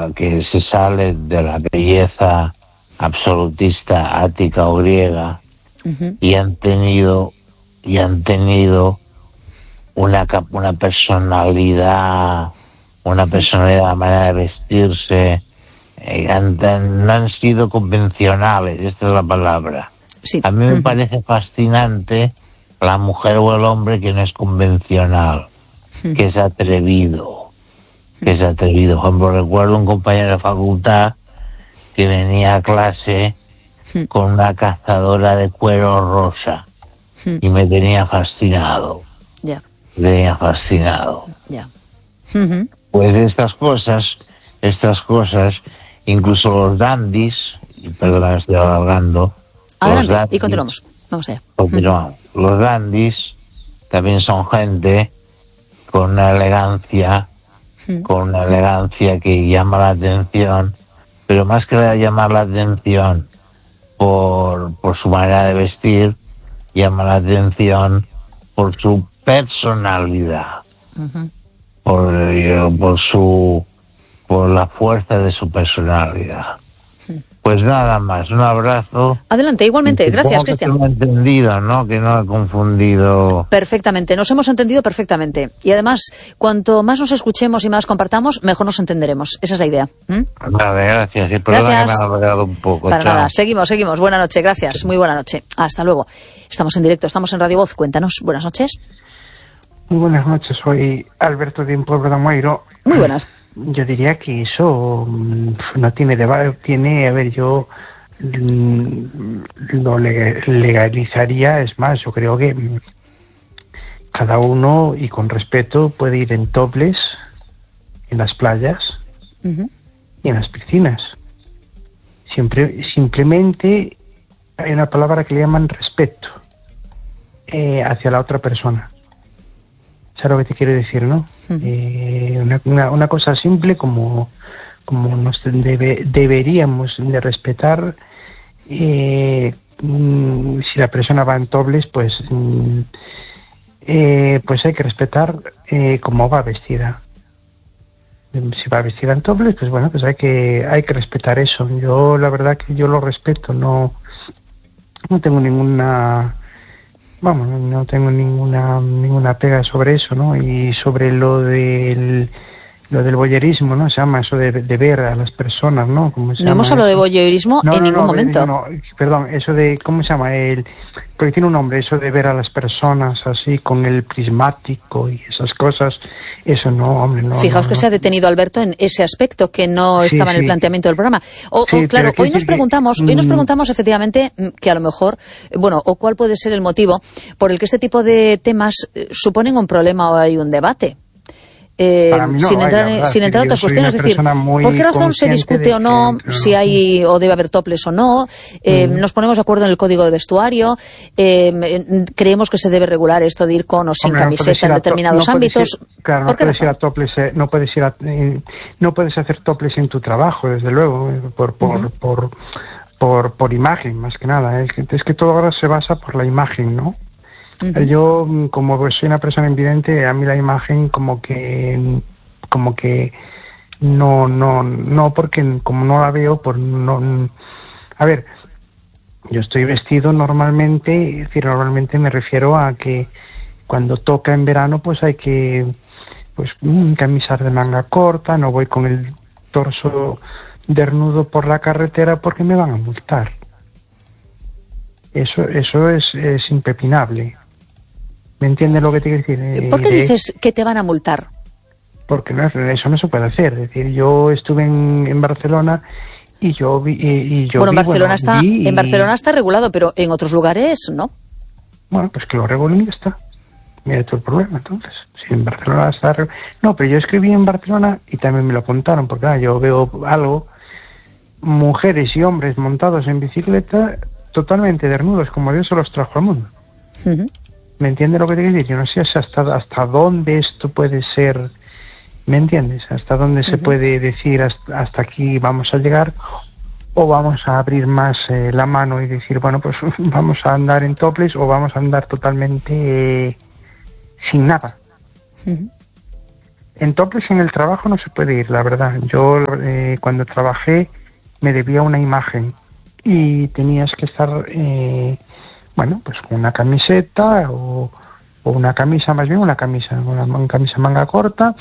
que se sale de la belleza absolutista ática o griega, y han tenido una personalidad, una manera de vestirse, no han sido convencionales, esta es la palabra. Sí. A mí me parece fascinante la mujer o el hombre que no es convencional, que es atrevido. Por ejemplo, recuerdo un compañero de facultad que venía a clase con una cazadora de cuero rosa y me tenía fascinado. Ya. Pues estas cosas, incluso los dandis, perdona, estoy alargando. Adelante, y continuamos. Vamos allá. Continuamos. Los dandis también son gente con una elegancia que llama la atención, pero más que llamar la atención por su manera de vestir, llama la atención por su personalidad, por la fuerza de su personalidad. Pues nada más, un abrazo. Adelante, igualmente. Gracias, Cristian. Que no he entendido, ¿no? Que no he confundido. Perfectamente, nos hemos entendido perfectamente. Y además, cuanto más nos escuchemos y más compartamos, mejor nos entenderemos. Esa es la idea. Vale, gracias. Y perdona que me ha alargado un poco. Para nada, seguimos. Buena noche, gracias. Muy buena noche. Hasta luego. Estamos en directo, estamos en Radio Voz. Cuéntanos. Buenas noches. Muy buenas noches, soy Alberto de un pueblo de Amoeiro. Muy buenas. Yo diría que eso no tiene debate, yo lo legalizaría, es más, yo creo que cada uno, y con respeto, puede ir en topless en las playas y en las piscinas. Simplemente hay una palabra que le llaman respeto hacia la otra persona. ¿Sabes lo que te quiero decir, no? Una cosa simple como nos deberíamos de respetar. Si la persona va en topless, pues hay que respetar cómo va vestida. Si va vestida en topless, pues bueno, pues hay que respetar eso. Yo la verdad que yo lo respeto, no tengo ninguna pega sobre eso, ¿no? Y sobre lo del voyerismo, ¿no? Se llama eso de ver a las personas, ¿no? No hemos hablado de voyerismo en ningún momento. Perdón, eso de, ¿cómo se llama? Porque tiene un nombre, eso de ver a las personas así con el prismático y esas cosas, eso no, hombre, no. Fijaos que se ha detenido Alberto en ese aspecto que no estaba en el planteamiento del programa. Claro, hoy nos preguntamos efectivamente que a lo mejor, o cuál puede ser el motivo por el que este tipo de temas suponen un problema o hay un debate. Sin entrar en otras cuestiones, es decir, ¿por qué razón se discute o no si hay o debe haber topless o no? Nos ponemos de acuerdo en el código de vestuario, creemos que se debe regular esto de ir con o sin camiseta en determinados ámbitos. Claro, no puedes ir a topless, no puedes hacer topless en tu trabajo, desde luego, por imagen, más que nada. Es que todo ahora se basa por la imagen, ¿no? Yo, como soy una persona invidente, a mí la imagen como que no, porque como no la veo, a ver, yo estoy vestido normalmente, es decir, normalmente me refiero a que cuando toca en verano, pues hay que, camisar de manga corta, no voy con el torso desnudo por la carretera porque me van a multar. Eso es impepinable. ¿Me entiendes lo que te quiero decir? ¿Por qué dices que te van a multar? Porque eso no se puede hacer. Es decir, yo estuve en Barcelona y yo vi... en Barcelona está regulado, pero en otros lugares no. Bueno, pues que lo regulen y ya está. Mira todo el problema, entonces. Si en Barcelona está... No, pero yo escribí en Barcelona y también me lo contaron, porque yo veo algo, mujeres y hombres montados en bicicleta totalmente desnudos, como Dios se los trajo al mundo. ¿Me entiendes lo que te quiero decir? Yo no sé hasta dónde esto puede ser, ¿me entiendes? Hasta dónde se puede decir hasta aquí vamos a llegar, o vamos a abrir más la mano y decir, bueno, pues vamos a andar en topless o vamos a andar totalmente sin nada. En topless en el trabajo no se puede ir, la verdad. Yo cuando trabajé me debía una imagen y tenías que estar, pues con una camiseta o una camisa, más bien una camisa manga corta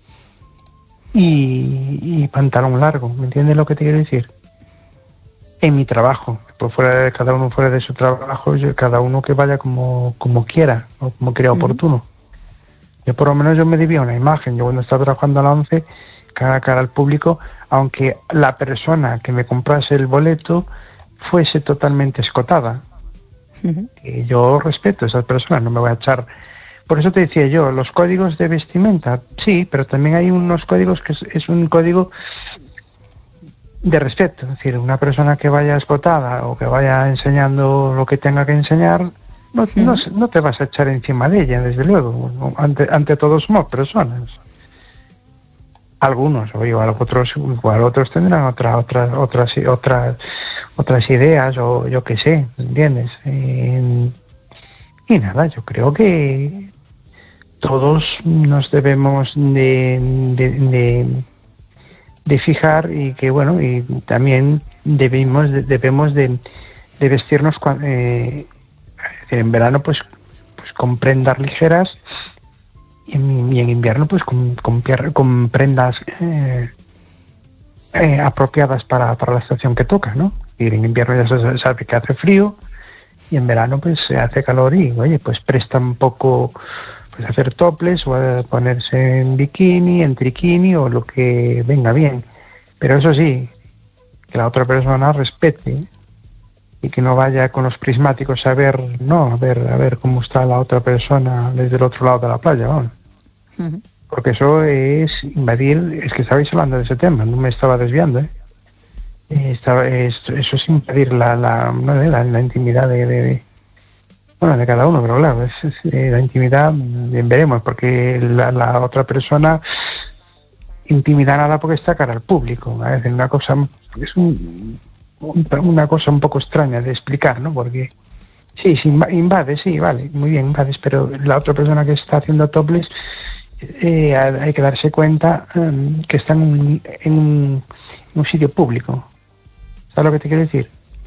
y pantalón largo. ¿Me entiendes lo que te quiero decir? En mi trabajo, pues cada uno fuera de su trabajo, cada uno que vaya como quiera o como crea oportuno. Yo por lo menos me debía una imagen. Yo cuando estaba trabajando a la 11, cara a cara al público, aunque la persona que me comprase el boleto fuese totalmente escotada. Y yo respeto a esas personas, no me voy a echar. Por eso te decía yo, los códigos de vestimenta, sí, pero también hay unos códigos que es un código de respeto. Es decir, una persona que vaya escotada o que vaya enseñando lo que tenga que enseñar, no te vas a echar encima de ella, desde luego. Ante todos somos personas. Algunos, o igual otros tendrán otras ideas, o yo qué sé, ¿entiendes? Y nada, yo creo que todos nos debemos de fijar, y que bueno, y también debemos de vestirnos en verano pues con prendas ligeras, y en invierno pues con prendas apropiadas para la estación que toca, ¿no? Y en invierno ya se sabe que hace frío, y en verano pues se hace calor, y oye, pues presta un poco pues hacer topless o ponerse en bikini, en triquini o lo que venga bien. Pero eso sí, que la otra persona respete y que no vaya con los prismáticos a ver cómo está la otra persona desde el otro lado de la playa, ¿no? Porque eso es invadir. Es que estabais hablando de ese tema, no me estaba desviando, eso es invadir la intimidad de cada uno, pero claro, la intimidad, bien veremos, porque la otra persona intimida nada porque está cara al público. A veces una cosa un poco extraña de explicar, ¿no? Porque sí, invades, sí, vale, muy bien, invades, pero la otra persona que está haciendo topless, hay que darse cuenta que está en un sitio público. ¿Sabes lo que te quiero decir?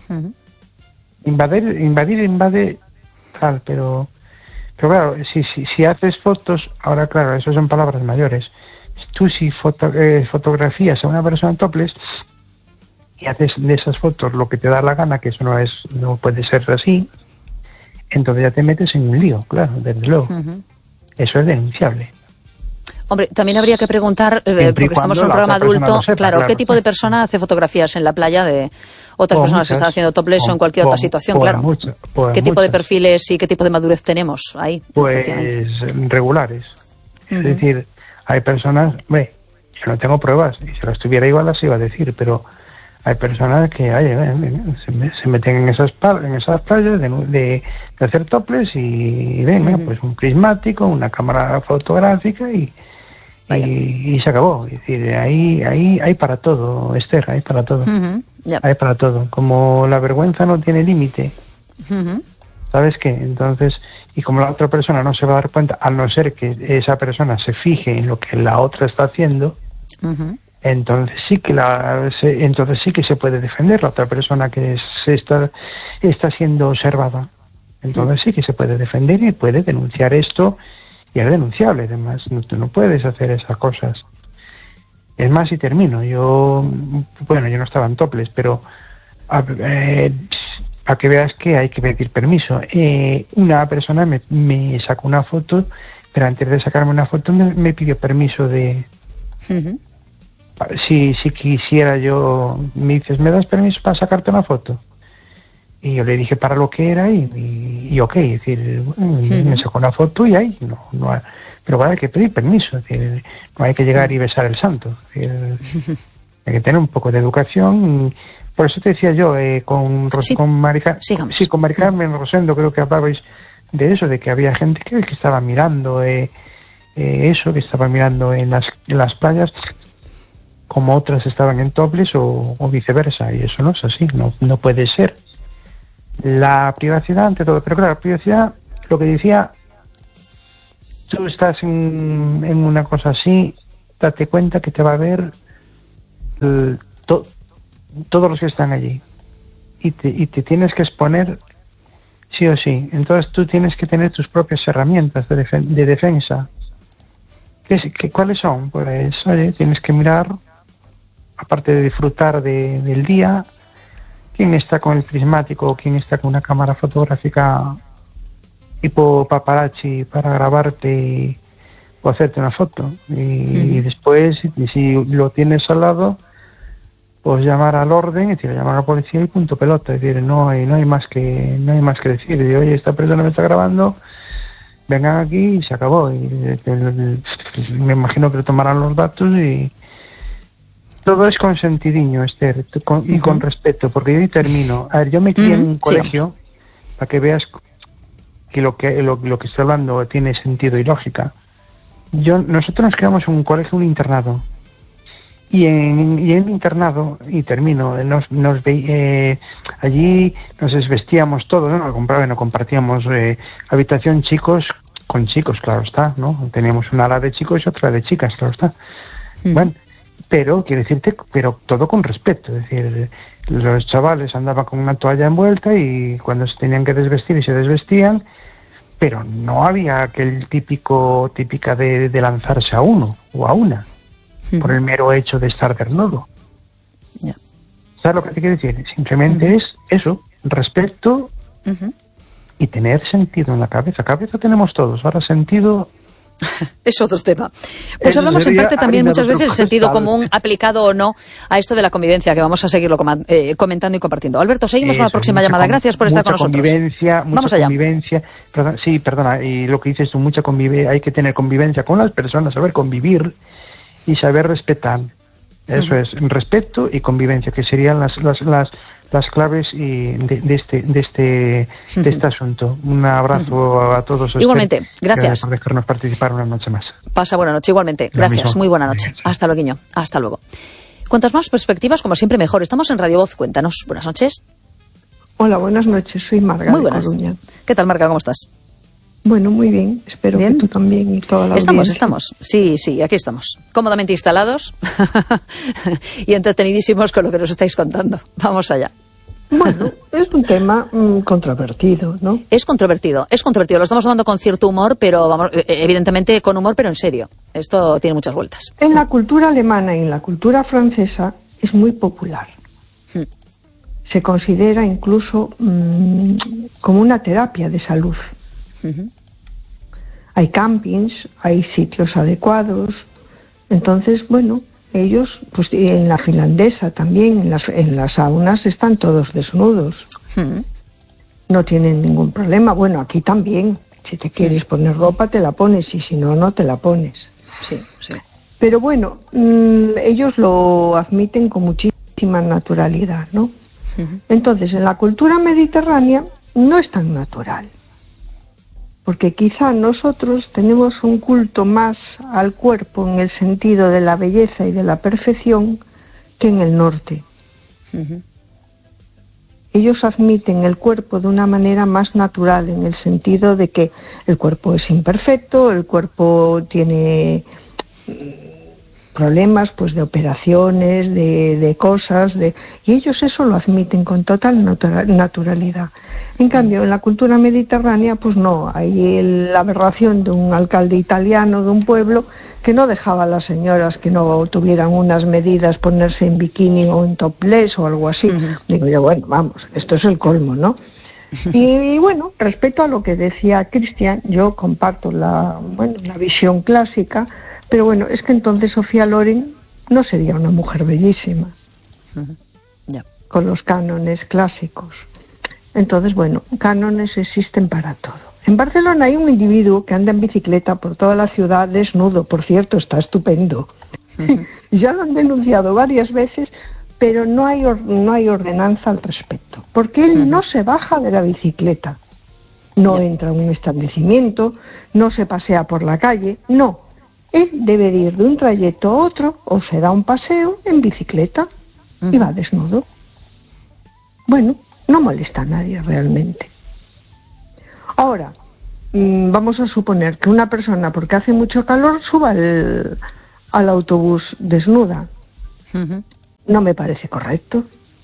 Invade tal, pero claro, si haces fotos, ahora claro, eso son palabras mayores. Tú si fotografías a una persona topless y haces de esas fotos lo que te da la gana, que eso no puede ser así, entonces ya te metes en un lío, claro, desde luego. Eso es denunciable. Hombre, también habría que preguntar, porque estamos en un programa adulto, claro, ¿qué tipo de persona hace fotografías en la playa de otras personas que están haciendo topless o en cualquier otra situación? Claro. ¿Qué tipo de perfiles y qué tipo de madurez tenemos ahí? Pues regulares. Es decir, hay personas, yo no tengo pruebas, y si las tuviera igual las iba a decir, pero hay personas que se meten en esas playas de hacer topless y pues un prismático, una cámara fotográfica y se acabó. Es decir, ahí hay para todo, Esther, hay para todo. Hay para todo. Como la vergüenza no tiene límite, ¿sabes qué? Entonces, y como la otra persona no se va a dar cuenta, a no ser que esa persona se fije en lo que la otra está haciendo, entonces sí que se puede defender la otra persona que está siendo observada. Entonces sí que se puede defender y puede denunciar esto, y es denunciable. Además, no puedes hacer esas cosas. Es más, y termino. Yo no estaba en topless, pero para que veas que hay que pedir permiso. Una persona me sacó una foto, pero antes de sacarme una foto me pidió permiso de... Si quisiera yo, me dices, ¿me das permiso para sacarte una foto? Y yo le dije para lo que era y ok, es decir, me sacó una foto y ahí, pero hay que pedir permiso, es decir, no hay que llegar y besar el santo. Es decir, hay que tener un poco de educación. Por eso te decía yo, con Mari Carmen Rosendo, creo que hablabais de eso, de que había gente que estaba mirando que estaba mirando en las playas, como otras estaban en topless o viceversa, y eso no es así, no puede ser. La privacidad ante todo, pero claro, la privacidad, lo que decía, tú estás en una cosa así date cuenta que te va a ver todos los que están allí. Y te tienes que exponer sí o sí. Entonces tú tienes que tener tus propias herramientas de defensa. ¿Cuáles son? Pues, oye, tienes que mirar, aparte de disfrutar del día, quién está con el prismático, quién está con una cámara fotográfica tipo paparazzi para grabarte o hacerte una foto. Y después, si lo tienes al lado, pues llamar al orden, es decir, llamar a la policía y punto pelota. Es decir, no hay más que decir. Y, oye, esta persona me está grabando, vengan aquí y se acabó. Y me imagino que le tomarán los datos y todo es con sentidiño, Esther, y con respeto, porque yo termino. A ver, yo me crié en un colegio, para que veas que lo que estoy hablando tiene sentido y lógica. Nosotros nos quedamos en un colegio, un internado. Y en el internado, y termino, allí nos desvestíamos todos, ¿no? No compartíamos habitación chicos con chicos, claro está, ¿no? Teníamos una ala de chicos y otra de chicas, claro está. Bueno, pero quiero decirte, pero todo con respeto, es decir, los chavales andaban con una toalla envuelta y cuando se tenían que desvestir y se desvestían, pero no había aquel típica de lanzarse a uno o a una por el mero hecho de estar desnudo. ¿Sabes lo que te quiero decir? Simplemente es eso, respeto y tener sentido en la cabeza. Cabeza tenemos todos, ahora sentido... Es otro tema. Pues hablamos en parte también muchas veces del sentido común aplicado o no a esto de la convivencia, que vamos a seguirlo comentando y compartiendo. Alberto, seguimos con la próxima llamada. Gracias por estar con nosotros. Vamos allá. Convivencia. Perdona, y lo que dices tú, mucha convivencia. Hay que tener convivencia con las personas, saber convivir y saber respetar. Eso es, respeto y convivencia, que serían las claves de este asunto. Un abrazo a todos. Igualmente, gracias. Por dejarnos participar una noche más. Pasa buena noche, igualmente. Gracias, muy buena noche. Hasta luego, hasta luego. Cuantas más perspectivas, como siempre, mejor. Estamos en Radio Voz, cuéntanos. Buenas noches. Hola, buenas noches, soy Marga. Muy buenas. ¿Qué tal, Marga? ¿Cómo estás? Bueno, muy bien. Espero que tú también y toda la audiencia. Estamos. Sí, aquí estamos. Cómodamente instalados y entretenidísimos con lo que nos estáis contando. Vamos allá. Bueno, es un tema controvertido, ¿no? Es controvertido. Lo estamos tomando con cierto humor, pero vamos, evidentemente con humor, pero en serio. Esto tiene muchas vueltas. En la cultura alemana y en la cultura francesa es muy popular. Se considera incluso como una terapia de salud. Hay campings, hay sitios adecuados. Entonces, bueno, ellos, pues en la finlandesa también, en las saunas están todos desnudos. No tienen ningún problema. Bueno, aquí también. Si te quieres poner ropa, te la pones, y si no, no te la pones. Sí. Pero bueno, ellos lo admiten con muchísima naturalidad, ¿no? Entonces, en la cultura mediterránea no es tan natural. Porque quizá nosotros tenemos un culto más al cuerpo en el sentido de la belleza y de la perfección que en el norte. Ellos admiten el cuerpo de una manera más natural, en el sentido de que el cuerpo es imperfecto, el cuerpo tiene problemas pues de operaciones, de cosas, y ellos eso lo admiten con total naturalidad. En cambio, en la cultura mediterránea, pues no, hay la aberración de un alcalde italiano de un pueblo que no dejaba a las señoras que no tuvieran unas medidas ponerse en bikini o en topless o algo así. Digo yo, bueno, vamos, esto es el colmo, ¿no? Y bueno, respecto a lo que decía Cristian, yo comparto la visión clásica, pero bueno, es que entonces Sofía Loren no sería una mujer bellísima, con los cánones clásicos. Entonces, bueno, cánones existen para todo. En Barcelona hay un individuo que anda en bicicleta por toda la ciudad desnudo, por cierto, está estupendo. Ya lo han denunciado varias veces, pero no hay ordenanza al respecto, porque él no se baja de la bicicleta, no entra a un establecimiento, no se pasea por la calle, no. Él debe ir de un trayecto a otro o se da un paseo en bicicleta y va desnudo. Bueno, no molesta a nadie realmente. Ahora, vamos a suponer que una persona, porque hace mucho calor, suba al autobús desnuda. No me parece correcto.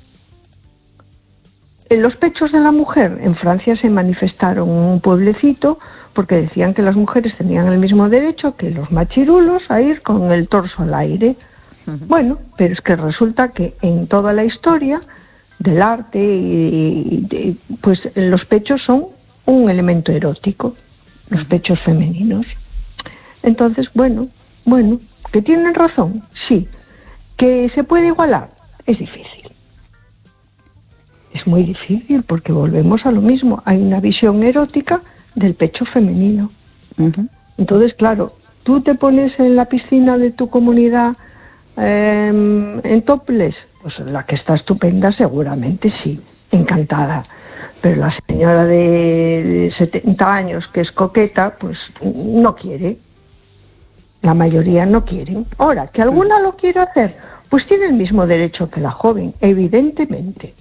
En los pechos de la mujer, en Francia se manifestaron en un pueblecito porque decían que las mujeres tenían el mismo derecho que los machirulos a ir con el torso al aire. Bueno, pero es que resulta que en toda la historia del arte, pues los pechos son un elemento erótico, los pechos femeninos. Entonces, bueno, ¿que tienen razón? Sí. ¿Que se puede igualar? Es difícil. Es muy difícil porque volvemos a lo mismo. Hay una visión erótica del pecho femenino. Entonces, claro, tú te pones en la piscina de tu comunidad en topless, pues la que está estupenda seguramente sí, encantada. Pero la señora de 70 años que es coqueta, pues no quiere. La mayoría no quieren. Ahora, que alguna lo quiera hacer, pues tiene el mismo derecho que la joven, evidentemente.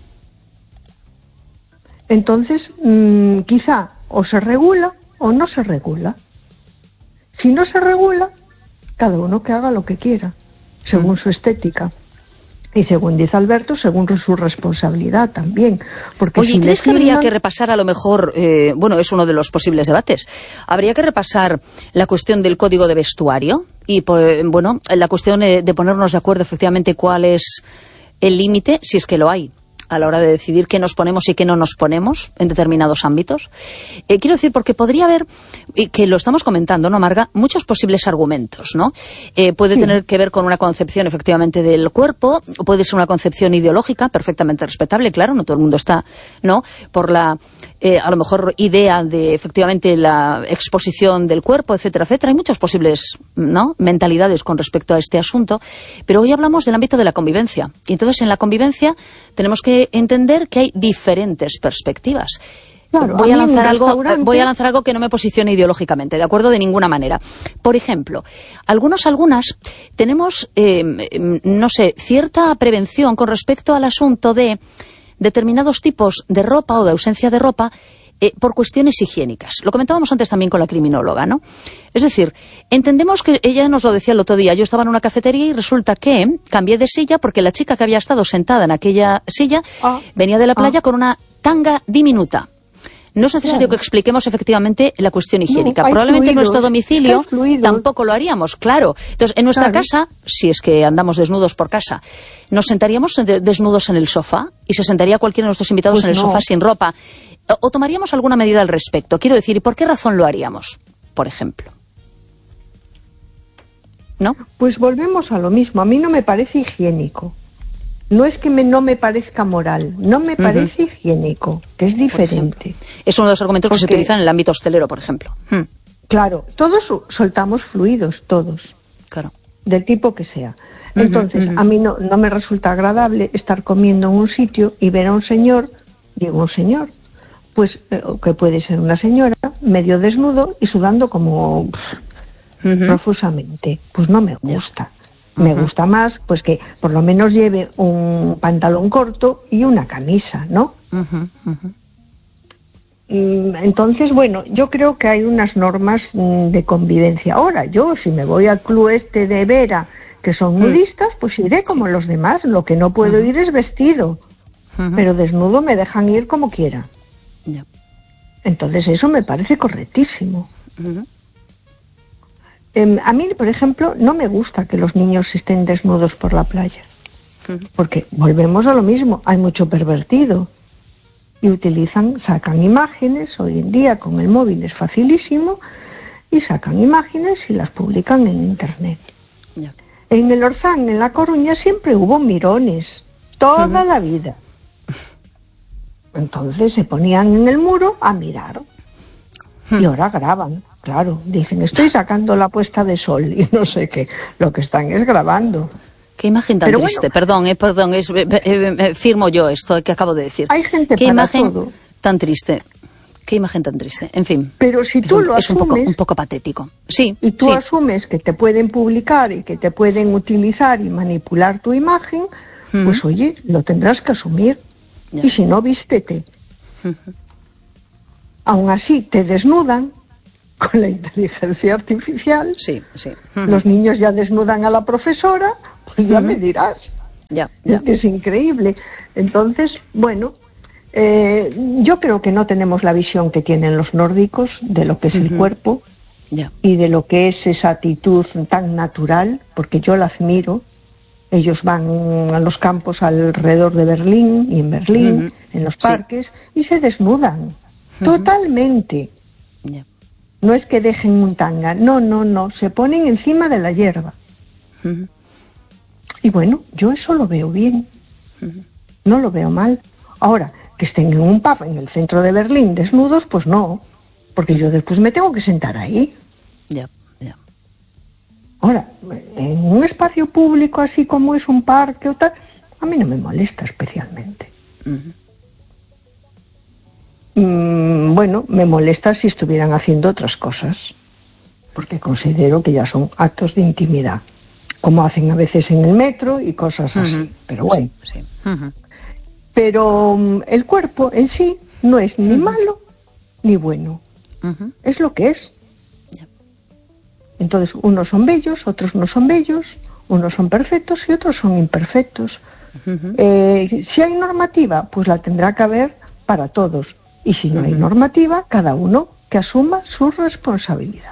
Entonces, quizá o se regula o no se regula. Si no se regula, cada uno que haga lo que quiera, según su estética. Y según dice Alberto, según su responsabilidad también. Porque oye, ¿crees que habría que repasar a lo mejor, es uno de los posibles debates, habría que repasar la cuestión del código de vestuario? Y, la cuestión de ponernos de acuerdo efectivamente cuál es el límite, si es que lo hay, a la hora de decidir qué nos ponemos y qué no nos ponemos en determinados ámbitos. Quiero decir, porque podría haber, y que lo estamos comentando, ¿no, Marga?, muchos posibles argumentos, ¿no? Puede tener que ver con una concepción efectivamente del cuerpo, puede ser una concepción ideológica, perfectamente respetable, claro, no todo el mundo está, ¿no?, por la, a lo mejor, idea de efectivamente la exposición del cuerpo, etcétera, etcétera. Hay muchas posibles, ¿no?, mentalidades con respecto a este asunto, pero hoy hablamos del ámbito de la convivencia. Y entonces en la convivencia tenemos que entender que hay diferentes perspectivas. Claro, voy a lanzar algo que no me posicione ideológicamente, ¿de acuerdo? De ninguna manera. Por ejemplo, algunas tenemos, cierta prevención con respecto al asunto de determinados tipos de ropa o de ausencia de ropa por cuestiones higiénicas. Lo comentábamos antes también con la criminóloga, ¿no? Es decir, entendemos que ella nos lo decía el otro día. Yo estaba en una cafetería y resulta que cambié de silla porque la chica que había estado sentada en aquella silla venía de la playa con una tanga diminuta. No es necesario que expliquemos efectivamente la cuestión higiénica. Probablemente en nuestro domicilio tampoco lo haríamos, claro. Entonces, en nuestra casa, si es que andamos desnudos por casa, ¿nos sentaríamos desnudos en el sofá? ¿Y se sentaría cualquiera de nuestros invitados en el sofá sin ropa? ¿O tomaríamos alguna medida al respecto? Quiero decir, ¿y por qué razón lo haríamos, por ejemplo? ¿No? Pues volvemos a lo mismo. A mí no me parece higiénico. No es que no me parezca moral, no me parece higiénico, que es diferente. Es uno de los argumentos que se utilizan en el ámbito hostelero, por ejemplo. Claro, todos soltamos fluidos, todos. Claro. Del tipo que sea. Entonces, a mí no me resulta agradable estar comiendo en un sitio y ver a un señor, pues que puede ser una señora, medio desnudo y sudando como profusamente. Pues no me gusta. Me gusta más, pues que por lo menos lleve un pantalón corto y una camisa, ¿no? Entonces, bueno, yo creo que hay unas normas de convivencia. Ahora, yo si me voy al club este de Vera, que son nudistas, pues iré como los demás. Lo que no puedo ir es vestido. Pero desnudo me dejan ir como quiera. Entonces eso me parece correctísimo. A mí, por ejemplo, no me gusta que los niños estén desnudos por la playa. Porque volvemos a lo mismo, hay mucho pervertido. Y sacan imágenes, hoy en día con el móvil es facilísimo, y sacan imágenes y las publican en internet. En el Orzán, en La Coruña, siempre hubo mirones, toda la vida. Entonces se ponían en el muro a mirar. Y ahora graban. Claro, dicen, estoy sacando la puesta de sol y no sé qué. Lo que están es grabando. Qué imagen tan triste, perdón, firmo yo esto que acabo de decir. Hay gente qué para imagen todo. Tan triste, qué imagen tan triste, en fin. Pero si tú lo asumes... Es un poco patético, sí. Y tú asumes que te pueden publicar y que te pueden utilizar y manipular tu imagen, pues oye, lo tendrás que asumir. Ya. Y si no, vístete. Aún así, te desnudan. con la inteligencia artificial. Sí, sí. Los niños ya desnudan a la profesora, pues ya me dirás. Ya. Es increíble. Entonces, bueno, yo creo que no tenemos la visión que tienen los nórdicos de lo que es el cuerpo y de lo que es esa actitud tan natural, porque yo la admiro. Ellos van a los campos alrededor de Berlín y en Berlín, en los parques, y se desnudan totalmente. No es que dejen un tanga, no, se ponen encima de la hierba. Y bueno, yo eso lo veo bien, no lo veo mal. Ahora, que estén en un pub en el centro de Berlín desnudos, pues no, porque yo después me tengo que sentar ahí. Ahora, en un espacio público así como es un parque o tal, a mí no me molesta especialmente. Bueno, me molesta si estuvieran haciendo otras cosas, porque considero que ya son actos de intimidad, como hacen a veces en el metro y cosas así, pero bueno. Sí. Pero el cuerpo en sí no es ni malo ni bueno, es lo que es. Entonces, unos son bellos, otros no son bellos, unos son perfectos y otros son imperfectos. Si hay normativa, pues la tendrá que haber para todos. Y si no hay normativa, cada uno que asuma su responsabilidad.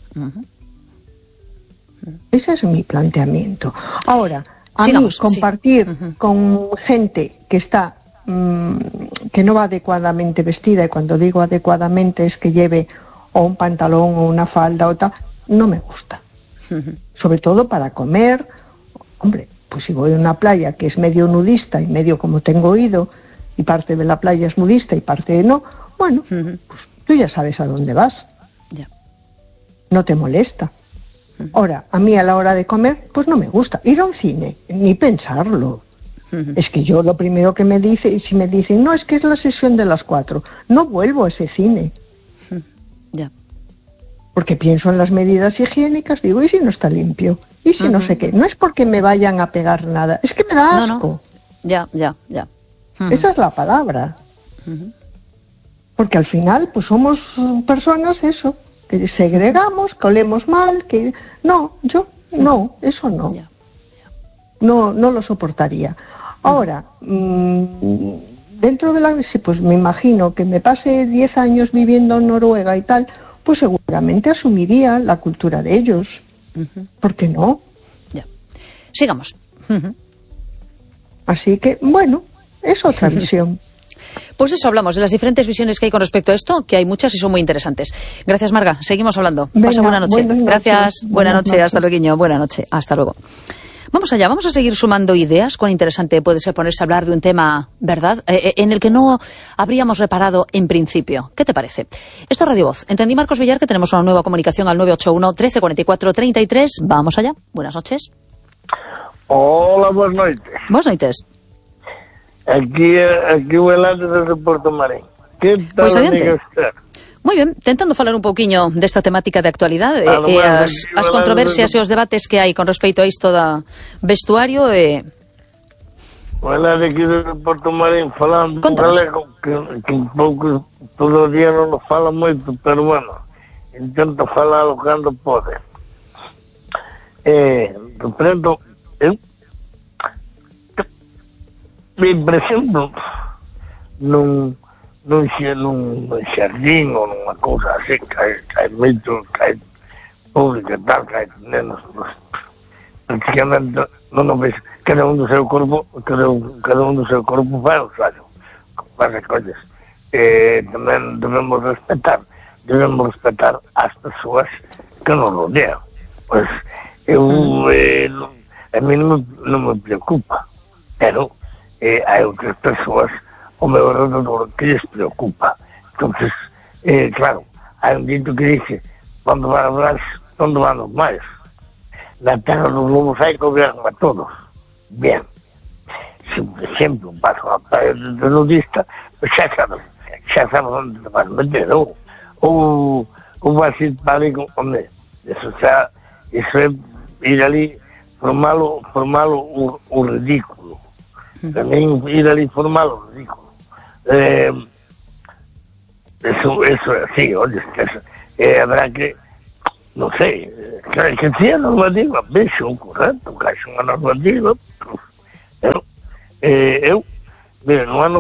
Ese es mi planteamiento. Ahora, mí compartir con gente que está que no va adecuadamente vestida, y cuando digo adecuadamente es que lleve o un pantalón o una falda o tal, no me gusta. Sobre todo para comer. Hombre, pues si voy a una playa que es medio nudista y medio como tengo oído, y parte de la playa es nudista y parte no, bueno, pues tú ya sabes a dónde vas. No te molesta. Ahora, a mí a la hora de comer, pues no me gusta. Ir a un cine, ni pensarlo. Es que yo lo primero que me dice, y si me dicen, no, es que es la sesión de las 4, no vuelvo a ese cine. Porque pienso en las medidas higiénicas, digo, ¿y si no está limpio? ¿Y si no sé qué? No es porque me vayan a pegar nada, es que me da asco. Ya. Esa es la palabra. Porque al final, pues somos personas, eso, que segregamos, que olemos mal, que... No, yo, no, eso no. No lo soportaría. Ahora, dentro de la... Pues me imagino que me pase 10 años viviendo en Noruega y tal, pues seguramente asumiría la cultura de ellos. ¿Por qué no? Sigamos. Así que, bueno, es otra visión. Pues eso, hablamos de las diferentes visiones que hay con respecto a esto, que hay muchas y son muy interesantes. Gracias, Marga. Seguimos hablando. Pasa buena noche. Gracias. Buena noche. Hasta luego. Buena noche. Hasta luego. Vamos allá, vamos a seguir sumando ideas. Cuán interesante puede ser ponerse a hablar de un tema, ¿verdad?, en el que no habríamos reparado en principio. ¿Qué te parece? Esto es Radio Voz. Entendí, Marcos Villar, que tenemos una nueva comunicación al 981 13 44 33. Vamos allá. Buenas noches. Hola, buenas noches. Buenas noches. Aquí volando desde Porto Marín. ¿Qué tal, pues adiante. Muy bien, tentando falar un pouquiño desta temática de actualidade e as controversias e os debates que hai con respecto a isto da vestuario e... Bueno, de aquí de Porto Marín falando un galego que un pouco todo o día non nos fala moito, pero bueno, intento falalo cando pode. Reprendo, por exemplo, nun xardín ou nunha cousa así que hai moito, que hai pública e tal, que hai nenos, prácticamente non o ves, cada un do seu corpo fai o suyo, faz as cousas. Tamén debemos respetar as persoas que nos rodean. Pois a mí non me preocupa, pero hai outras persoas o meu alrededor que les preocupa. Entonces, claro, hai un dito que dice, cuando van los mares, la terra dos lobos hai que gobiernan a todos. Bien, si por ejemplo paso a playa de nudista, pues xa sabes onde te vas meter, ou vas ir para ali, hombre, eso é ir ali formalo o ridículo. Tamén ir ali formalo o ridículo. Eso é así, oye, habrá que, non sei, que sea normativa, vexo, correcto, que haxa unha normativa, pero eu, no ano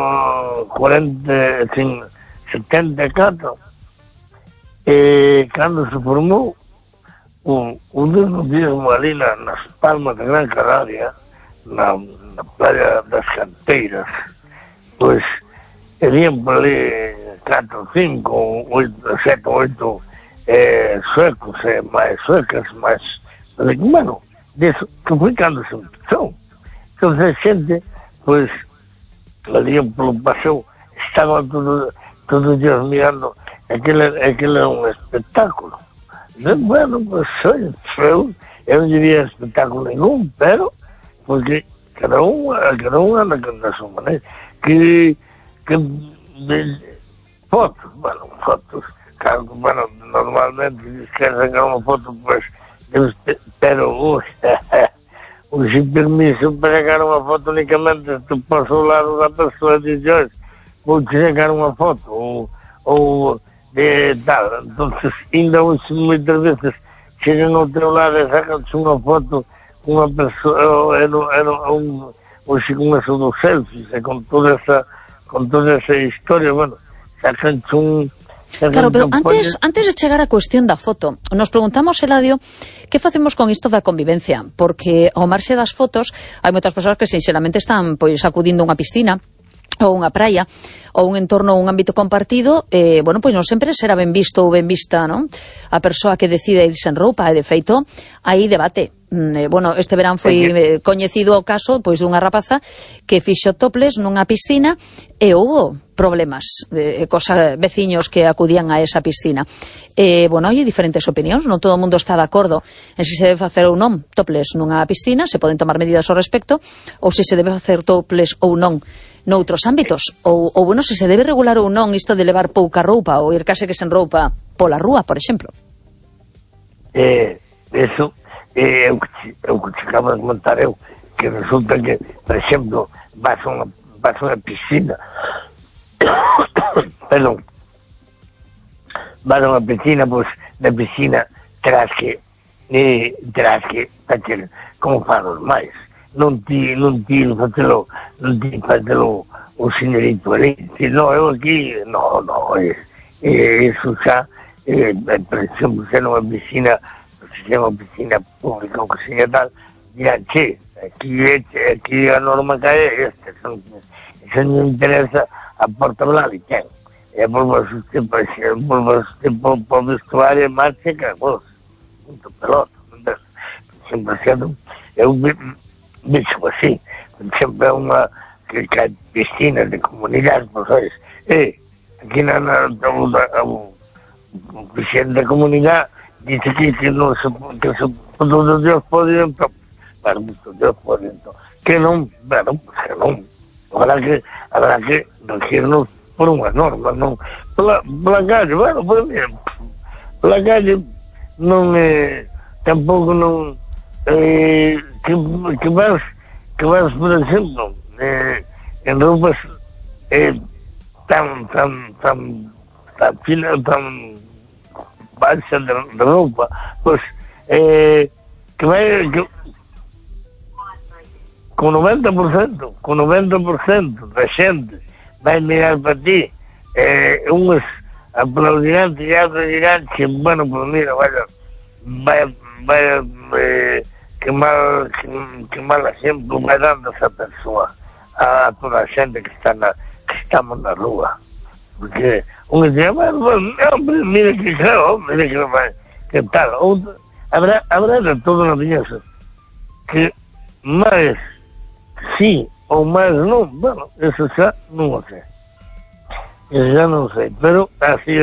74, cando se formou o desnudismo ali nas Palmas de Gran Canaria, na playa das Canteiras, pois, habían por ali 4, 5, 8, 7, 8 suecos, máis suecas, máis, bueno, disso, que foi cando se empezou. Entón, a xente, pois, ali polo paseo, estaban todos dias mirando, aquele era un espectáculo. Bueno, pois, eu non diría espectáculo ningún, pero, porque cada un anda na súa maneira, que fotos, claro, bueno, normalmente quer sacar unha foto, pues, pero sin permiso para sacar unha foto únicamente tu paso ao lado da persoa e dices, vou sacar unha foto ou de tal, entonces ainda hoxe moitas veces chegan ao teu lado e sacan unha foto con unha persoa hoxe con eso dos selfies e con toda esa historia, bueno, sacan un... Claro, pero antes de chegar á cuestión da foto, nos preguntamos, Eladio, que facemos con isto da convivencia? Porque ao marxe das fotos hai moitas persoas que sinceramente están pois acudindo a unha piscina ou unha praia, ou un entorno, un ámbito compartido, bueno, pois non sempre será ben visto ou ben vista, non? A persoa que decide irse en roupa, e de feito, hai debate. Bueno, este verán foi coñecido o caso, pois, dunha rapaza que fixo toples nunha piscina e houbo problemas, veciños que acudían a esa piscina. Bueno, hai diferentes opinións, non todo o mundo está de acordo en se debe facer ou non toples nunha piscina, se poden tomar medidas ao respecto, ou se debe facer toples ou non noutros ámbitos, ou bueno, se debe regular ou non isto de levar pouca roupa ou ir case que sen roupa pola rúa, por exemplo. Eso é o que acabo de comentar eu, que resulta que, por exemplo, vas a unha piscina perdón, vas a unha piscina, pois na piscina terás que facer como fan os máis, non ti facelo o señorito ali, no, eu aquí no, eso xa por exemplo, se non é unha piscina, se é unha piscina pública ou que seña tal, dirán, che, aquí a norma que é esta, eso non interesa a Porta Blada e ten, e por vestuario marcha que vos, punto pelota, sempre sendo, eu vexo así, sempre é unha que hai piscinas de comunidade, pois, ois, aquí na o presidente da comunidade dice que non se todos os dias poden, para muitos dias poden, que non, bueno, que non, habrá que regirnos por unha norma, non, pola calle, bueno, pues bien, pola calle non tampouco non que vas, por exemplo, en roupas tan fina, tan baixa de roupa, pois que vai con 90% da xente vai mirar para ti, unhos aplaudirán e outros dirán que, bueno, pues mira, vaya que mal exemplo vai dando esa persoa a toda a xente que estamos na rúa, porque un dice, hombre, mira que claro, mira que vai, que tal, outro, habrá de todo na viñosa que máis sí ou máis non, bueno, eso xa non o sei, pero así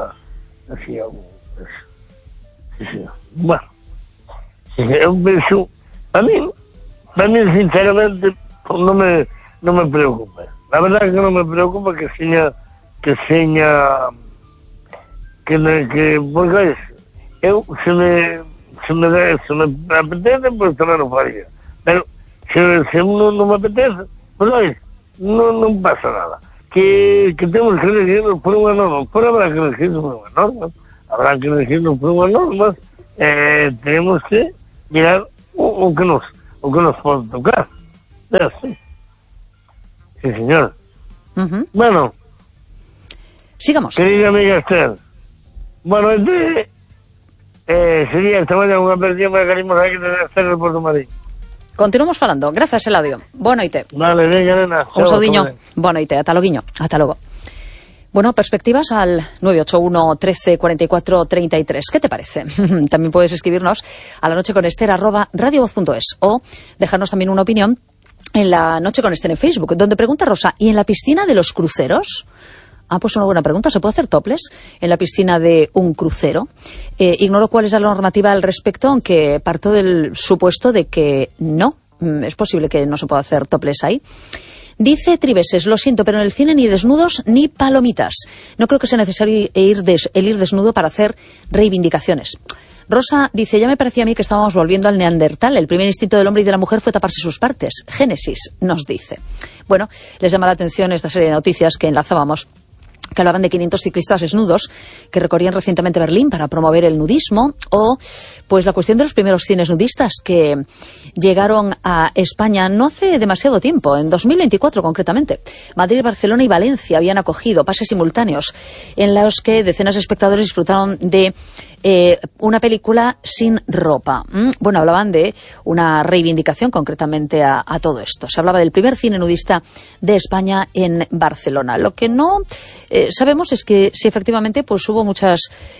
bueno, eu penso, a mí sinceramente non me preocupa, la verdad que non me preocupa que porque eu se me apetece, pues tamén o faría, pero se uno non me apetece, pues non pasa nada, que temos que elegirlo por unha norma, por habrá que elegirlo por unha norma, habrá que regirnos por unas normas, tenemos que mirar o que nos puede tocar. Sí, señor. Bueno, sigamos. Querida amiga Esther, bueno, sería esta mañana unha perdición que queremos aquí de Esther de Porto Marín. Continuamos falando. Gracias, Eladio. Boa noite. Vale, venga, nena. Un saudiño. Boa noite. Ata loguiño. Ata logo. Bueno, perspectivas al 981 13 44 33. ¿Qué te parece? También puedes escribirnos a la noche con Esther @radiovoz.es o dejarnos también una opinión en la noche con Esther en Facebook, donde pregunta Rosa, ¿y en la piscina de los cruceros? Pues una buena pregunta. ¿Se puede hacer topless en la piscina de un crucero? Ignoro cuál es la normativa al respecto, aunque parto del supuesto de que no. Es posible que no se pueda hacer topless ahí. Dice Triveses, lo siento, pero en el cine ni desnudos ni palomitas. No creo que sea necesario ir desnudo para hacer reivindicaciones. Rosa dice, ya me parecía a mí que estábamos volviendo al neandertal. El primer instinto del hombre y de la mujer fue taparse sus partes. Génesis nos dice. Bueno, les llama la atención esta serie de noticias que enlazábamos, que hablaban de 500 ciclistas desnudos que recorrían recientemente Berlín para promover el nudismo, o pues la cuestión de los primeros cines nudistas que llegaron a España no hace demasiado tiempo, en 2024 concretamente. Madrid, Barcelona y Valencia habían acogido pases simultáneos en los que decenas de espectadores disfrutaron de una película sin ropa. Bueno, hablaban de una reivindicación concretamente a todo esto. Se hablaba del primer cine nudista de España en Barcelona. Lo que no sabemos es que si efectivamente pues hubo muchas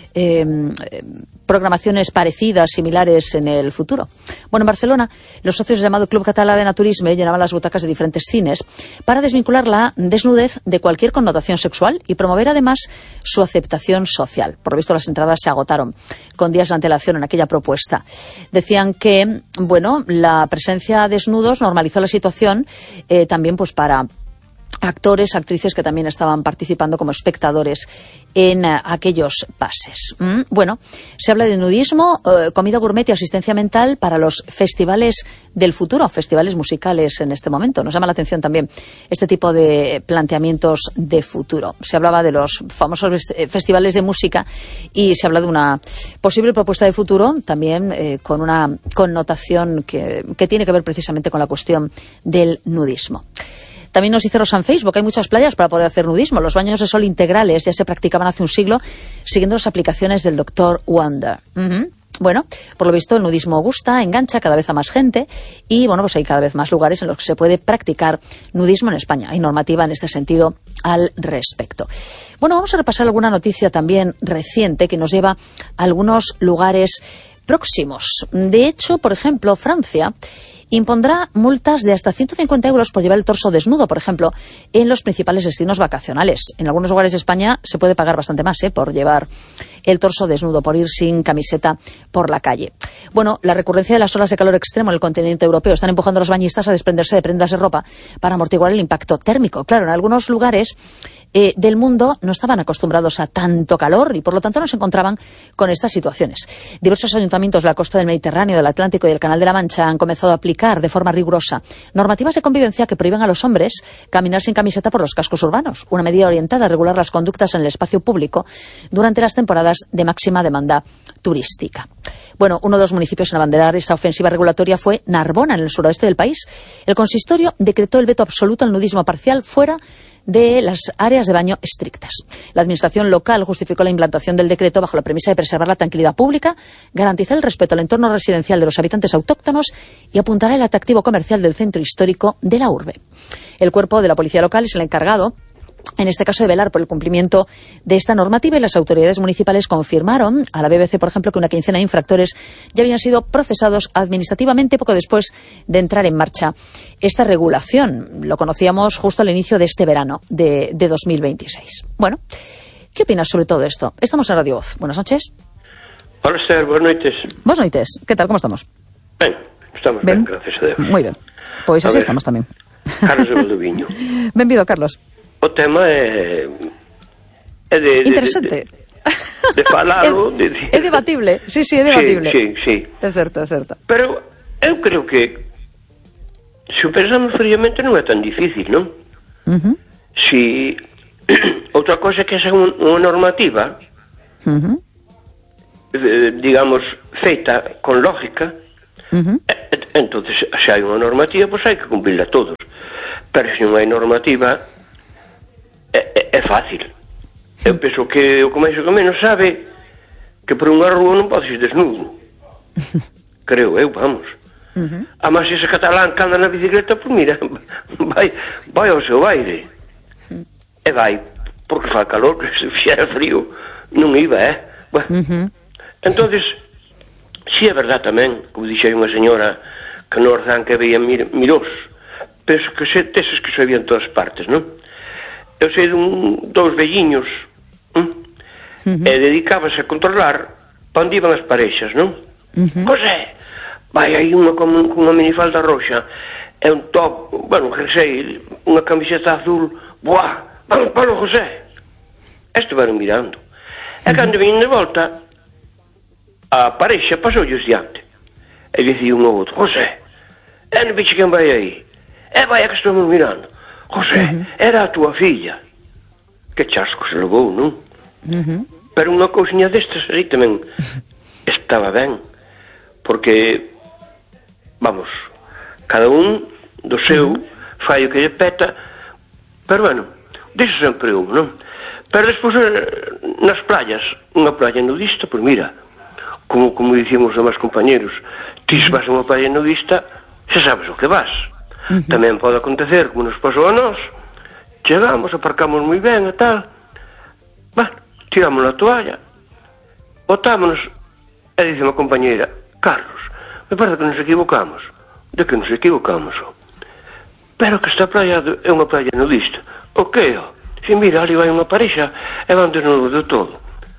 programaciones parecidas, similares en el futuro. Bueno, en Barcelona, los socios del llamado Club Català de Naturisme llenaban las butacas de diferentes cines para desvincular la desnudez de cualquier connotación sexual y promover además su aceptación social. Por lo visto, las entradas se agotaron con días de antelación en aquella propuesta. Decían que, bueno, la presencia de desnudos normalizó la situación también pues para actores, actrices que también estaban participando como espectadores en aquellos pases. Bueno, se habla de nudismo, comida gourmet y asistencia mental para los festivales del futuro, festivales musicales en este momento. Nos llama la atención también este tipo de planteamientos de futuro. Se hablaba de los famosos festivales de música y se habla de una posible propuesta de futuro también con una connotación que tiene que ver precisamente con la cuestión del nudismo. También nos dice Rosa en Facebook, hay muchas playas para poder hacer nudismo. Los baños de sol integrales ya se practicaban hace un siglo siguiendo las aplicaciones del Dr. Wonder. Bueno, por lo visto el nudismo gusta, engancha cada vez a más gente y bueno, pues hay cada vez más lugares en los que se puede practicar nudismo en España. Hay normativa en este sentido al respecto. Bueno, vamos a repasar alguna noticia también reciente que nos lleva a algunos lugares próximos. De hecho, por ejemplo, Francia impondrá multas de hasta 150 euros por llevar el torso desnudo, por ejemplo, en los principales destinos vacacionales. En algunos lugares de España se puede pagar bastante más por llevar el torso desnudo, por ir sin camiseta por la calle. Bueno, la recurrencia de las olas de calor extremo en el continente europeo están empujando a los bañistas a desprenderse de prendas de ropa para amortiguar el impacto térmico. Claro, en algunos lugares del mundo no estaban acostumbrados a tanto calor y por lo tanto no se encontraban con estas situaciones. Diversos ayuntamientos de la costa del Mediterráneo, del Atlántico y del Canal de la Mancha han comenzado a aplicar de forma rigurosa normativas de convivencia que prohíben a los hombres caminar sin camiseta por los cascos urbanos, una medida orientada a regular las conductas en el espacio público durante las temporadas de máxima demanda turística. Bueno, uno de los municipios en abanderar esta ofensiva regulatoria fue Narbona, en el suroeste del país. El consistorio decretó el veto absoluto al nudismo parcial fuera de las áreas de baño estrictas. La administración local justificó la implantación del decreto bajo la premisa de preservar la tranquilidad pública, garantizar el respeto al entorno residencial de los habitantes autóctonos y apuntar el atractivo comercial del centro histórico de la urbe. El cuerpo de la policía local es el encargado, en este caso, de velar por el cumplimiento de esta normativa, y las autoridades municipales confirmaron a la BBC, por ejemplo, que una quincena de infractores ya habían sido procesados administrativamente poco después de entrar en marcha esta regulación. Lo conocíamos justo al inicio de este verano de 2026. Bueno, ¿qué opinas sobre todo esto? Estamos en Radio Voz. Buenas noches. Hola, Esther. Buenas noches. Buenas noches. ¿Qué tal? ¿Cómo estamos? Ben, estamos ben, gracias a Deus. Moi ben. Pois así estamos tamén. Carlos de Valdoviño. Benvido, Carlos. O tema é interesante. De falalo. É debatible. Sí, é debatible. Sí. É certo. Pero eu creo que se o pensamos fríamente non é tan difícil, non? Si outra cosa é que esa é unha normativa digamos, feita con lógica, entonces se hai unha normativa, pois hai que cumplirla todos. Pero se non hai normativa, é fácil. Eu penso que o que máis ou que menos sabe que por unha rúa non podes ir desnudo. Creo eu, vamos. Además, ese catalán que anda na bicicleta, pois mira, vai ao seu aire. E vai, porque fa calor, que se fixera frío non iba, Bueno, entonces, si é verdad tamén, como dixei unha señora que no Orzán que veía mirós, penso que teses que se veían en todas partes, non? Eu sei dous velliños e dedicábase a controlar pa onde iban as parexas, non? José, vai aí unha con unha minifalda roxa e un top, bueno, que sei, unha camiseta azul, buah, vamos para o José. Estiveron mirando. E cando vin de volta, a parexa pasoulles diante. E dicía un ao outro, José, non vixe quen vai aí? Vai a que estamos mirando. José, era a túa filla. Que chasco se levou, non? Pero unha cousiña destas aí tamén estaba ben, porque, vamos, cada un do seu fai o que lle peta, pero bueno, diso sempre un, non? Pero despois nas playas, unha playa nudista, pois mira, como dicíamos os demais compañeros, ti se vas a unha playa nudista, xa sabes o que vas. Tamén pode acontecer, como nos pasou a nós, chegamos, aparcamos moi ben e tal, tiramos a toalla, botámonos, e dice unha compañeira, Carlos, me parece que nos equivocamos. De que nos equivocamos? Pero que esta playa é unha playa nudista. O que? Si mira, ali vai unha parexa e van desnudos de todo.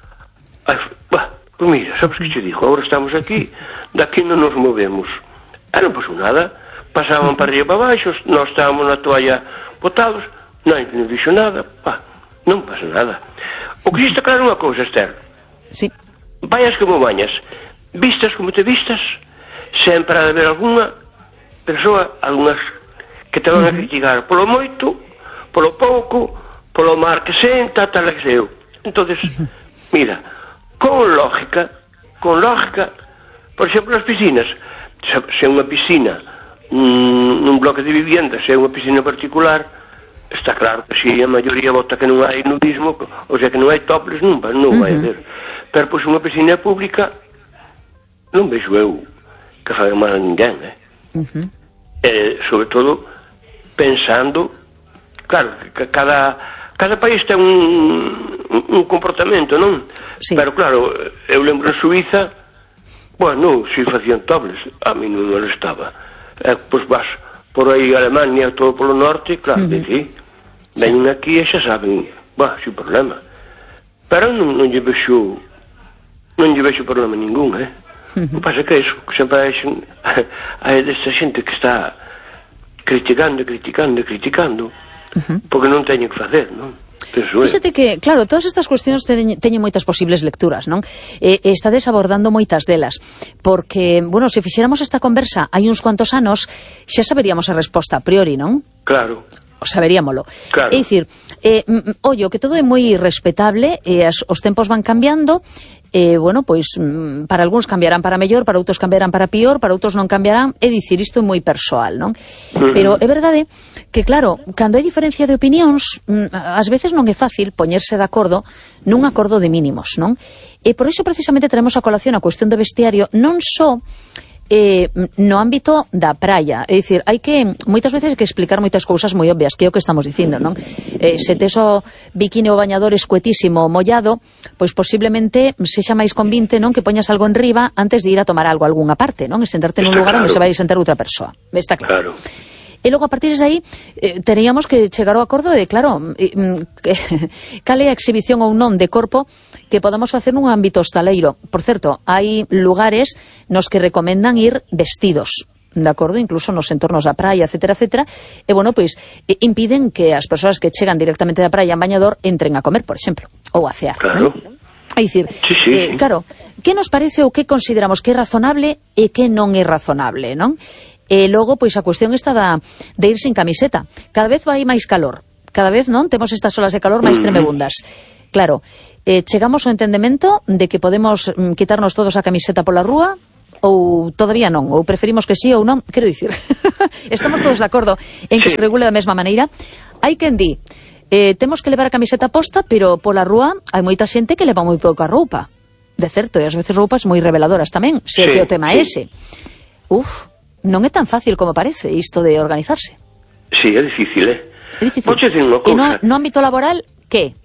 Pois mira, sabes que che digo, agora estamos aquí, daqui non nos movemos. E non pasou nada, pasaban para arriba para baixo, nós estábamos na toalla botados, non dixo nada, non pasa nada. O que está claro unha cousa, Esther. Sí. Vayas como bañas, vistas como te vistas, sempre ha de haber algunha persoa, algunhas que te van a criticar polo moito, polo pouco, polo mar que senta, tal que seu. Entonces, mira, con lógica, por exemplo, as piscinas, se é unha piscina nun bloque de vivienda, se é unha piscina particular, está claro que se a maioría vota que non hai nudismo, ou sea que non hai topless, non vai haber. Pero pois unha piscina pública non vexo eu que faga mal a ninguén, sobre todo pensando, claro, que cada país ten un comportamento, non? Sí. Pero claro, eu lembro en Suiza, bueno, si facían topless, a mí non me estaba. Pois vas por aí Alemania, todo polo norte, claro, veñen aquí e xa saben, sin problema. Pero non lle vexo problema ningún, O que pasa que iso, que sempre hai desta xente que está criticando, porque non teñen que facer, non? Fíxate que, claro, todas estas cuestións teñen moitas posibles lecturas, non? Estades abordando moitas delas, porque, bueno, se fixéramos esta conversa hai uns cuantos anos, xa saberíamos a resposta a priori, non? Claro. Saberíamolo. Claro. É dicir, ollo, que todo é moi respetable, os tempos van cambiando, bueno, pois para algúns cambiarán para mellor, para outros cambiarán para pior, para outros non cambiarán, é dicir, isto é moi persoal, non? Pero é verdade que, claro, cando hai diferencia de opinións, ás veces non é fácil poñerse de acordo nun acordo de mínimos, non? E por iso precisamente traemos a colación a cuestión do vestiario, non só no ámbito da praia, é dicir, hai que moitas veces que explicar moitas cousas moi obvias, que é o que estamos dicindo, non? Se tes o bikini ou bañador escuetísimo mollado, pois posiblemente sexa máis convinte, non, que poñas algo en riba antes de ir a tomar algo a algunha parte, non? E sentarte nun lugar onde se vai sentar outra persoa. Está claro. E logo a partir de aí teríamos que chegar ao acordo de, claro, cal é a exhibición ou non de corpo que podamos facer nun ámbito hostaleiro. Por certo, hai lugares nos que recomendan ir vestidos, de acordo, incluso nos entornos da praia, etcétera, etcétera, e, bueno, pois, impiden que as persoas que chegan directamente da praia en bañador entren a comer, por exemplo, ou a cear. Claro. É dicir, claro, que nos parece ou que consideramos que é razonable e que non é razonable, non? E logo, pois, a cuestión está de ir sin camiseta. Cada vez vai máis calor. Cada vez, non? Temos estas olas de calor máis tremebundas. Claro, chegamos ao entendemento de que podemos quitarnos todos a camiseta pola rúa, ou todavía non, ou preferimos que sí ou non, quero dicir, estamos todos de acordo en que se regule da mesma maneira. Hai quen di, temos que levar a camiseta posta, pero pola rúa hai moita xente que leva moi pouca roupa, de certo, e ás veces roupas moi reveladoras tamén, se é que o tema é ese. Non é tan fácil como parece isto de organizarse. Sí, é difícil, É difícil. Podes dicir unha cousa? E no ámbito laboral, que?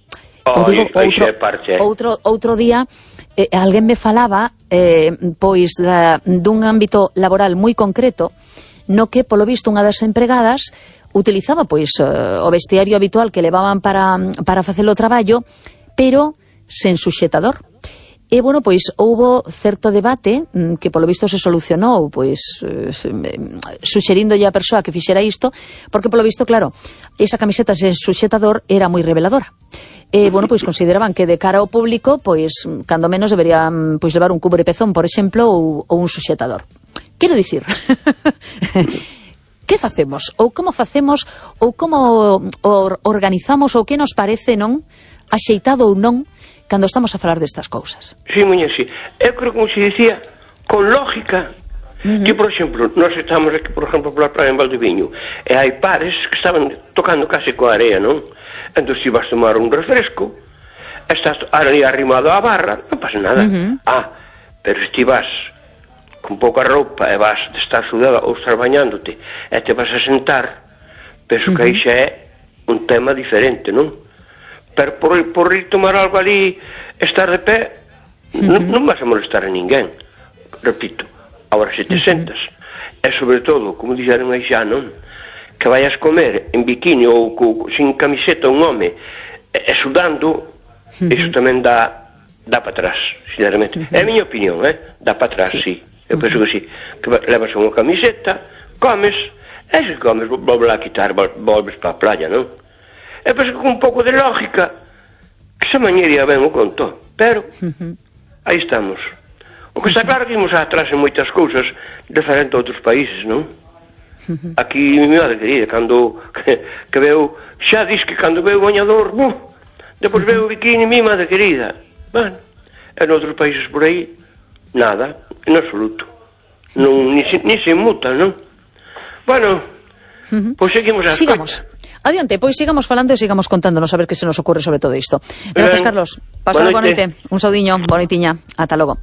Outro día alguén me falaba pois dun ámbito laboral moi concreto no que, polo visto, unha das empregadas utilizaba pois o vestiario habitual que levaban para facer o traballo, pero sen suxetador. E, bueno, pois, houbo certo debate que, polo visto, se solucionou, pois, suxerindolle a persoa que fixera isto, porque, polo visto, claro, esa camiseta sen suxetador era moi reveladora. E, bueno, pois, consideraban que de cara ao público, pois, cando menos deberían, pois, levar un cubrepezón, por exemplo, ou un suxetador. Quero dicir, que facemos? Ou como facemos? Ou como organizamos? Ou que nos parece, non? Axeitado ou non? Cando estamos a falar destas cousas. Sí, muñe, sí. Eu creo, como se dicía, con lógica, que, por exemplo, nós estamos aquí, por exemplo, pola praia en Valdeviño, e hai pares que estaban tocando case coa area, non? Entón, se vas tomar un refresco, estás ali arrimado á barra, non pasa nada. Pero se ti vas con pouca roupa e vas de estar sudada ou estar bañándote e te vas a sentar, penso que aí xa é un tema diferente, non? Pero por ir tomar algo ali, estar de pé, non vas a molestar a ninguén. Repito, agora se te sentas, e sobre todo, como dixeron aí xa, non? Que vayas comer en biquini ou sin camiseta un home e sudando, iso tamén dá para atrás, sinceramente. É a miña opinión, dá para atrás, sí. Eu penso que sí. Que levas unha camiseta, comes, e se comes, volves a quitar, volves para a playa, non? E penso que con un pouco de lógica que esa mañería ben o conto, pero aí estamos. O que está claro que imos atrás en moitas cousas diferente a outros países, non? Aquí, mi madre querida, cando que veo, xa dis que cando veo o bañador, depois veo o bikini, mi madre querida. Bueno, en outros países por aí, nada, en absoluto. Ni se mutan, non? Bueno, pois seguimos a sigamos. Adiante, pois sigamos falando e sigamos contándonos a ver que se nos ocurre sobre todo isto. Gracias, Carlos. Pasado boa noite. Un saudiño, bonitiña. Ata logo.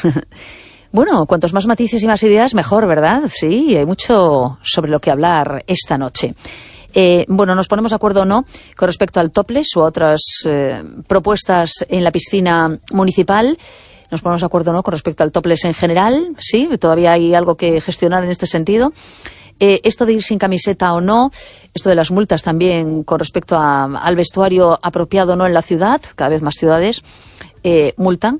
Bueno, cuantos más matices y más ideas, mejor, ¿verdad? Sí, hay mucho sobre lo que hablar esta noche. Bueno, nos ponemos de acuerdo o no con respecto al topless o a otras propuestas en la piscina municipal. Nos ponemos de acuerdo o no con respecto al topless en general. Sí, todavía hay algo que gestionar en este sentido. Esto de ir sin camiseta o no, esto de las multas también con respecto al vestuario apropiado o no en la ciudad, cada vez más ciudades multan.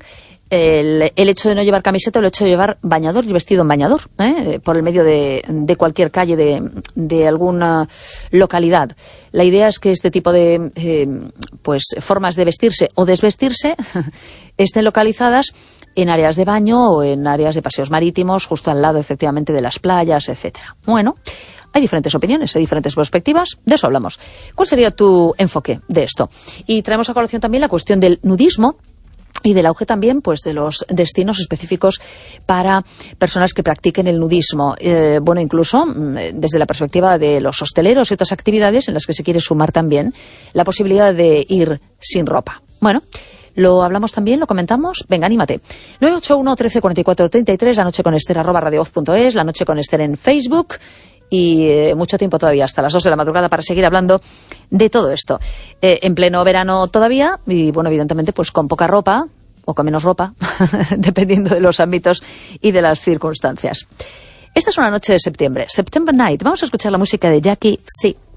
El hecho de no llevar camiseta o el hecho de llevar bañador y vestido en bañador, por el medio de cualquier calle de alguna localidad. La idea es que este tipo de pues formas de vestirse o desvestirse estén localizadas en áreas de baño o en áreas de paseos marítimos, justo al lado, efectivamente, de las playas, etcétera. Bueno, hay diferentes opiniones, hay diferentes perspectivas, de eso hablamos. ¿Cuál sería tu enfoque de esto? Y traemos a colación también la cuestión del nudismo y del auge también, pues, de los destinos específicos para personas que practiquen el nudismo. Bueno, incluso desde la perspectiva de los hosteleros y otras actividades en las que se quiere sumar también la posibilidad de ir sin ropa. Bueno, lo hablamos también, lo comentamos. Venga, anímate. 981 13 44 33, la noche con Esther @radiovoz.es, la noche con Esther en Facebook. Y mucho tiempo todavía, hasta las 2 de la madrugada, para seguir hablando de todo esto. En pleno verano todavía, y bueno, evidentemente, pues con poca ropa, o con menos ropa, dependiendo de los ámbitos y de las circunstancias. Esta es una noche de septiembre, September Night. Vamos a escuchar la música de Jackie C.